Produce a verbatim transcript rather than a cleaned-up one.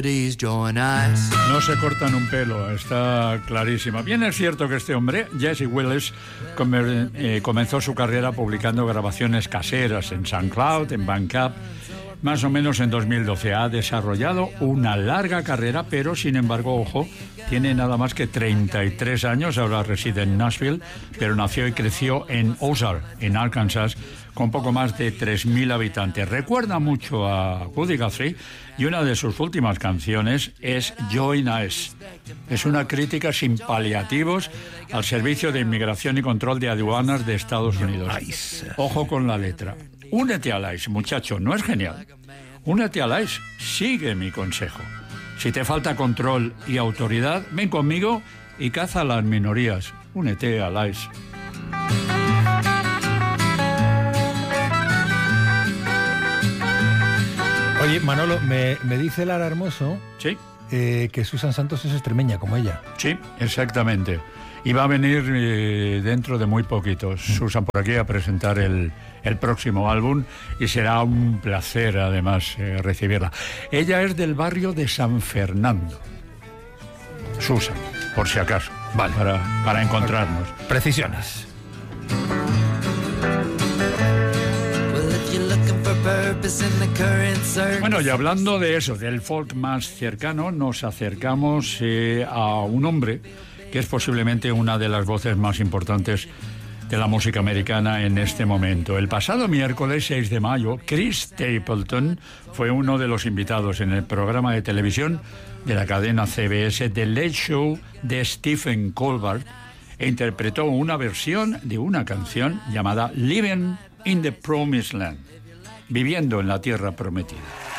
melodies join us. No se cortan un pelo, está clarísima. Bien es cierto que este hombre, Jesse Willis, comer, eh, comenzó su carrera publicando grabaciones caseras en SoundCloud, en Bandcamp, más o menos en dos mil doce. Ha desarrollado una larga carrera, pero sin embargo, ojo, tiene nada más que treinta y tres años, ahora reside en Nashville, pero nació y creció en Ozark, en Arkansas, con poco más de tres mil habitantes. Recuerda mucho a Woody Guthrie y una de sus últimas canciones es Join Us. Es una crítica sin paliativos al Servicio de Inmigración y Control de Aduanas de Estados Unidos. Ojo con la letra. Únete a ICE, muchacho, ¿no es genial? Únete a ICE, sigue mi consejo. Si te falta control y autoridad, ven conmigo y caza a las minorías. Únete a ICE. Oye, Manolo, me, me dice Lara Hermoso ¿Sí? eh, que Susan Santos es extremeña, como ella. Sí, exactamente. Y va a venir eh, dentro de muy poquito Susan por aquí a presentar el, el próximo álbum y será un placer además eh, recibirla. Ella es del barrio de San Fernando. Susan, por si acaso, vale, para, para encontrarnos. Precisiones. Bueno, y hablando de eso, del folk más cercano, nos acercamos eh, a un hombre que es posiblemente una de las voces más importantes de la música americana en este momento. El pasado miércoles seis de mayo, Chris Stapleton fue uno de los invitados en el programa de televisión de la cadena C B S The Late Show de Stephen Colbert e interpretó una versión de una canción llamada Living in the Promised Land, viviendo en la tierra prometida.